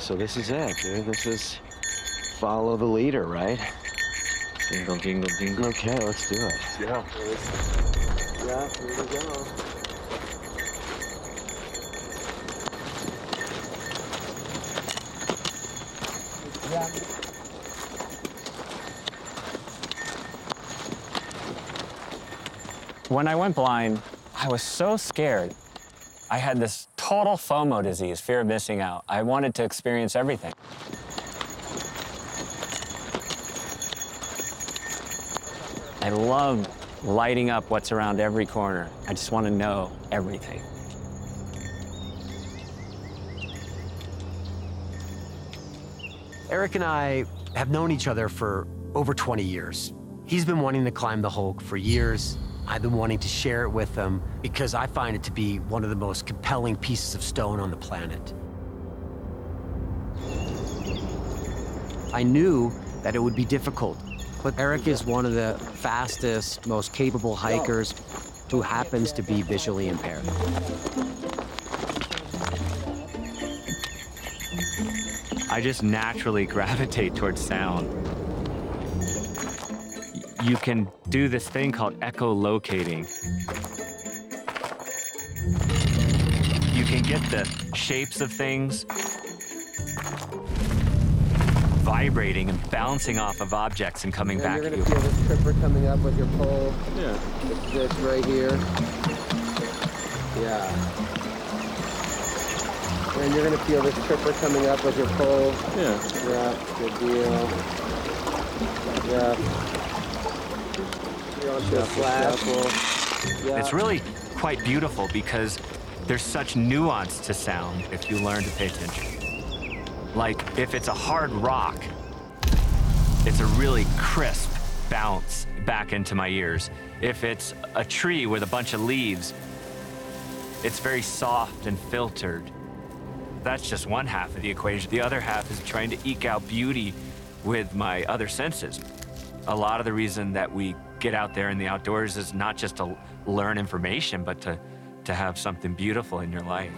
so this is it, dude. This is follow the leader, right? Jingle, jingle, jingle. Okay, let's do it. Yeah. Yeah, here we go. Yeah. When I went blind, I was so scared. I had this total FOMO disease, fear of missing out. I wanted to experience everything. I love lighting up what's around every corner. I just want to know everything. Eric and I have known each other for over 20 years. He's been wanting to climb the Hulk for years. I've been wanting to share it with him because I find it to be one of the most compelling pieces of stone on the planet. I knew that it would be difficult, but Eric is one of the fastest, most capable hikers who happens to be visually impaired. I just naturally gravitate towards sound. You can do this thing called echolocating. You can get the shapes of things vibrating and bouncing off of objects and coming back You're at gonna you. feel this tripper coming up with your pole. Yeah. It's this right here. Yeah. And you're gonna feel this tripper coming up with your pole. Yeah. Yeah, good deal. Yeah. You're onto a flash. Yeah. It's really quite beautiful because there's such nuance to sound if you learn to pay attention. Like, if it's a hard rock, it's a really crisp bounce back into my ears. If it's a tree with a bunch of leaves, it's very soft and filtered. That's just one half of the equation. The other half is trying to eke out beauty with my other senses. A lot of the reason that we get out there in the outdoors is not just to learn information, but to have something beautiful in your life.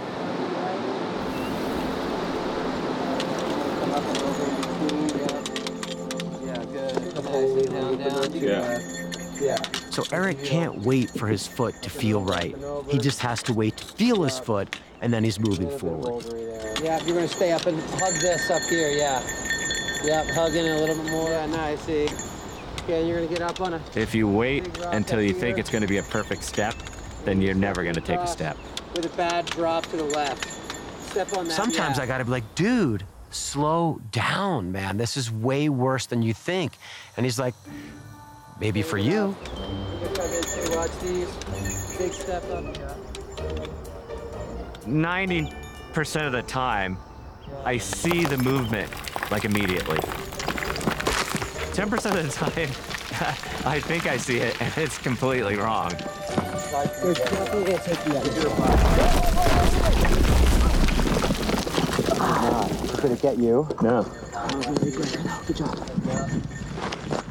Yeah. So Eric can't wait for his foot to feel right. He just has to wait to feel his foot, and then he's moving forward. Yeah, you're gonna stay up and hug this up here, yeah. Yep, hugging it a little bit more. Yeah, nice, see. Okay, you're gonna get up on a... If you wait big rock until up you here think it's going to be a perfect step, then you're never going to take a step. With a bad drop to the left. Step on that. Sometimes yeah. I gotta be like, dude, slow down, man. This is way worse than you think. And he's like, maybe for you. Watch these. Big step up. 90% of the time, I see the movement, like, immediately. 10% of the time, I think I see it, and it's completely wrong. You're definitely gonna take the other. Did it get you? No. Good job.